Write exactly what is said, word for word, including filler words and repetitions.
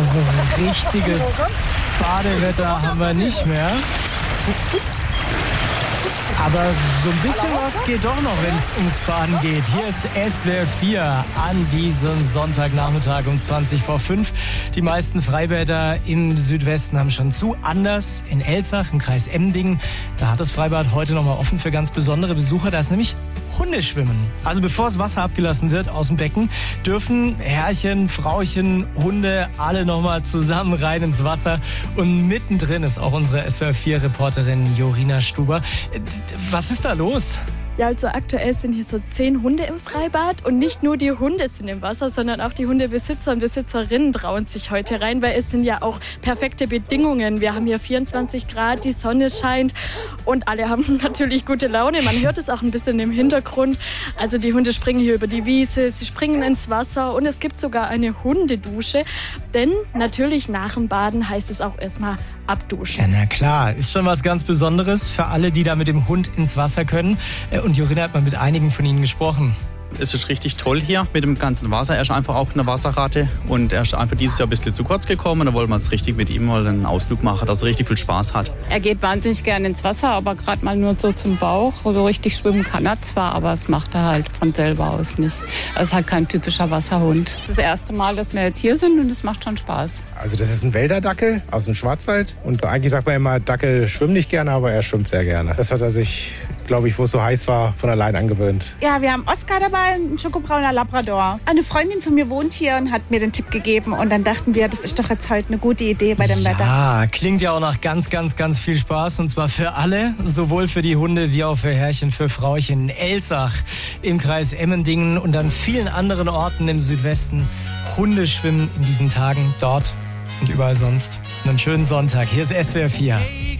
Ja, so ein richtiges Badewetter haben wir nicht mehr. Aber so ein bisschen was geht doch noch, wenn es ums Baden geht. Hier ist S W R vier an diesem Sonntagnachmittag um zwanzig vor fünf. Die meisten Freibäder im Südwesten haben schon zu. Anders in Elzach im Kreis Emmendingen. Da hat das Freibad heute noch mal offen für ganz besondere Besucher. Da ist nämlich Hundeschwimmen. Also bevor das Wasser abgelassen wird aus dem Becken, dürfen Herrchen, Frauchen, Hunde alle noch mal zusammen rein ins Wasser. Und mittendrin ist auch unsere S W R vier Reporterin Jorina Stuber. Was ist da los? Ja, also aktuell sind hier so zehn Hunde im Freibad und nicht nur die Hunde sind im Wasser, sondern auch die Hundebesitzer und Besitzerinnen trauen sich heute rein, weil es sind ja auch perfekte Bedingungen. Wir haben hier vierundzwanzig Grad, die Sonne scheint und alle haben natürlich gute Laune. Man hört es auch ein bisschen im Hintergrund. Also die Hunde springen hier über die Wiese, sie springen ins Wasser und es gibt sogar eine Hundedusche, denn natürlich nach dem Baden heißt es auch erstmal abduschen. Ja, na klar, ist schon was ganz Besonderes für alle, die da mit dem Hund ins Wasser können. Und Jorina hat mal mit einigen von ihnen gesprochen. Es ist richtig toll hier mit dem ganzen Wasser. Er ist einfach auch eine Wasserratte und er ist einfach dieses Jahr ein bisschen zu kurz gekommen. Da wollen wir jetzt richtig mit ihm mal einen Ausflug machen, dass er richtig viel Spaß hat. Er geht wahnsinnig gerne ins Wasser, aber gerade mal nur so zum Bauch. So richtig schwimmen kann er zwar, aber das macht er halt von selber aus nicht. Er ist halt kein typischer Wasserhund. Das ist das erste Mal, dass wir jetzt hier sind und es macht schon Spaß. Also das ist ein Wälderdackel aus dem Schwarzwald. Und eigentlich sagt man immer, Dackel schwimmt nicht gerne, aber er schwimmt sehr gerne. Das hat er sich, glaube ich, wo es so heiß war, von allein angewöhnt. Ja, wir haben Oscar dabei, ein schokobrauner Labrador. Eine Freundin von mir wohnt hier und hat mir den Tipp gegeben. Und dann dachten wir, das ist doch jetzt heute eine gute Idee bei dem ja, Wetter. Ja, klingt ja auch nach ganz, ganz, ganz viel Spaß. Und zwar für alle, sowohl für die Hunde wie auch für Herrchen, für Frauchen. Elzach im Kreis Emmendingen und an vielen anderen Orten im Südwesten. Hundeschwimmen in diesen Tagen dort und überall sonst. Einen schönen Sonntag. Hier ist S W R vier.